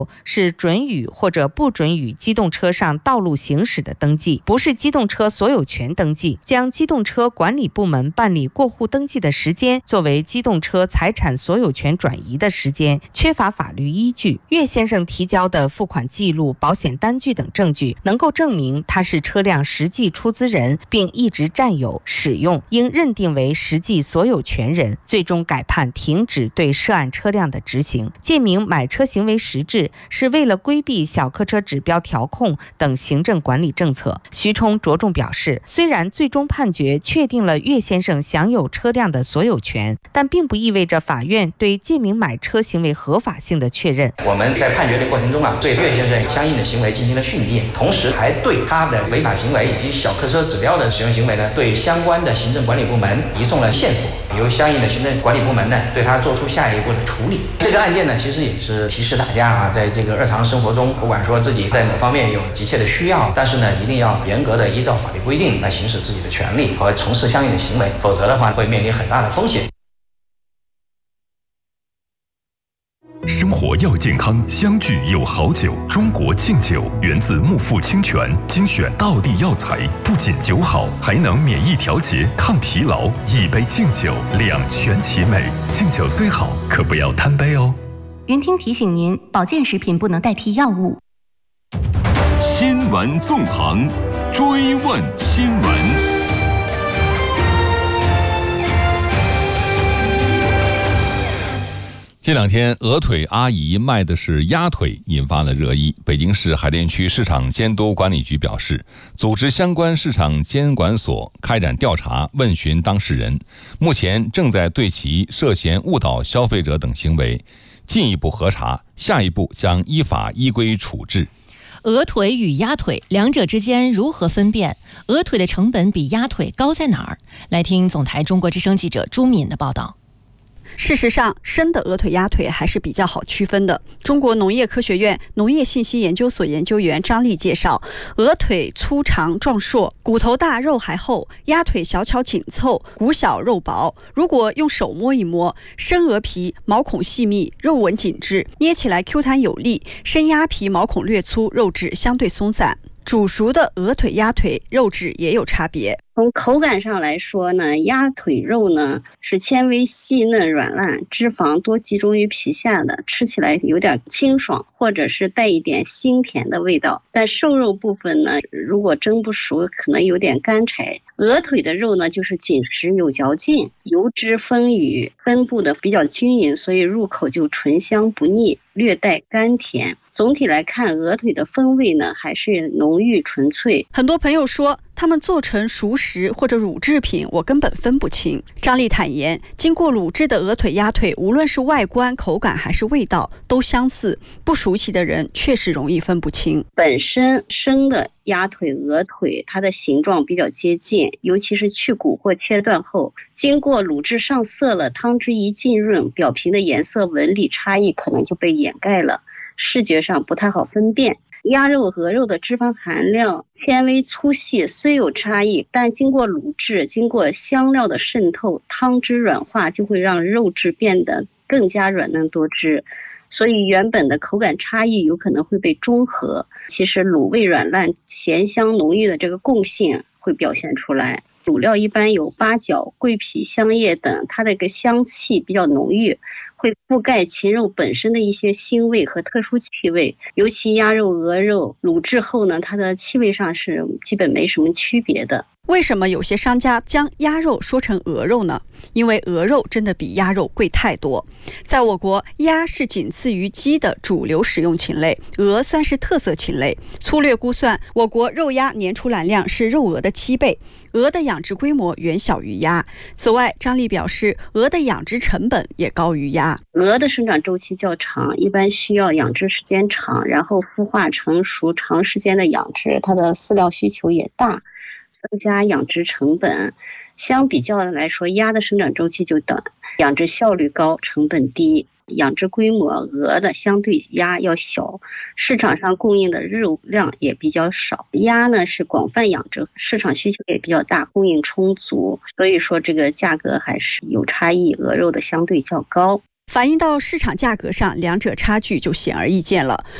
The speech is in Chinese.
是准予或者不准予机动车上道路行驶的登记，不是机动车所有权登记，将机动车管理部门办理过户登记的时间作为机动车财产所有权转移的时间，缺乏法律依据。岳先生提交的付款记录、保险单据等证据能够证明他是车辆实际出资人，并一直占有、使用，应认定为实际所有权人，最终改判停止对涉案车辆的执行。借名买车行为实质是为了规避小客车指标调控等行政管理政策。徐冲着重表示，虽然最终判决确定了岳先生享有车辆的所有权，但并不意味着法院对借名买车行为合法性的确认。 我们在判决的过程中对岳先生相应的行为进行了训诫，同时还对他的违法行为以及小客车指标的使用行为对相关的行政管理部门移送了线索，由相应的行政管理部门对他做出下一步的处理。这个案件其实也是提示大家在这个日常生活中，不管说自己在某方面有急切的需要，但是一定要严格的依照法律规定来行使自己的权利和从事相应的行为，否则的话会面临很大的风险。 生活要健康，相聚有好酒。中国敬酒源自木富清泉，精选道地药材，不仅酒好，还能免疫调节、抗疲劳。一杯敬酒，两全其美。敬酒虽好，可不要贪杯哦。 云听提醒您，保健食品不能代替药物。 新闻纵横，追问新闻。 这两天鹅腿阿姨卖的是鸭腿，引发了热议。北京市海淀区市场监督管理局表示，组织相关市场监管所开展调查，问询当事人，目前正在对其涉嫌误导消费者等行为进一步核查，下一步将依法依规处置。 鹅腿与鸭腿两者之间如何分辨？鹅腿的成本比鸭腿高在哪儿？来听总台中国之声记者朱敏的报道。 事实上，生的鹅腿、鸭腿还是比较好区分的。中国农业科学院农业信息研究所研究员张丽介绍，鹅腿粗长壮硕，骨头大肉还厚；鸭腿小巧紧凑，骨小肉薄。如果用手摸一摸，生鹅皮毛孔细密，肉纹紧致，捏起来 Q 弹有力；生鸭皮毛孔略粗，肉质相对松散。煮熟的鹅腿、鸭腿肉质也有差别。 从口感上来说呢，鸭腿肉呢是纤维细嫩软烂，脂肪多集中于皮下的，吃起来有点清爽，或者是带一点腥甜的味道。但瘦肉部分呢，如果蒸不熟，可能有点干柴。鹅腿的肉呢，就是紧实有嚼劲，油脂丰腴，分布的比较均匀，所以入口就醇香不腻，略带甘甜。总体来看，鹅腿的风味呢还是浓郁纯粹。 很多朋友说，他们做成熟食或者乳制品，我根本分不清。张丽坦言，经过卤制的鹅腿、鸭腿，无论是外观、口感还是味道都相似，不熟悉的人确实容易分不清。 本身生的鸭腿、鹅腿，它的形状比较接近，尤其是去骨或切断后，经过卤制上色了，汤汁一浸润，表皮的颜色纹理差异可能就被掩盖了，视觉上不太好分辨。鸭肉、鹅肉的脂肪含量、纤维粗细虽有差异，但经过卤制，经过香料的渗透，汤汁软化，就会让肉质变得更加软嫩多汁，所以原本的口感差异有可能会被中和。其实卤味软烂、咸香浓郁的这个共性会表现出来。卤料一般有八角、桂皮、香叶等，它的一个香气比较浓郁，会覆盖禽肉本身的一些腥味和特殊气味。尤其鸭肉、鹅肉卤制后呢，它的气味上是基本没什么区别的。 为什么有些商家将鸭肉说成鹅肉呢？因为鹅肉真的比鸭肉贵太多。在我国，鸭是仅次于鸡的主流食用禽类，鹅算是特色禽类。粗略估算，我国肉鸭年出栏量是肉鹅的7倍，鹅的养殖规模远小于鸭。此外，张丽表示，鹅的养殖成本也高于鸭。 鹅的生长周期较长，一般需要养殖时间长，然后孵化成熟，长时间的养殖，它的饲料需求也大，增加养殖成本。相比较来说，鸭的生长周期就短，养殖效率高，成本低，养殖规模鹅的相对鸭要小，市场上供应的肉量也比较少。鸭呢是广泛养殖，市场需求也比较大，供应充足，所以说这个价格还是有差异，鹅肉的相对较高。 反映到市场价格上，两者差距就显而易见了。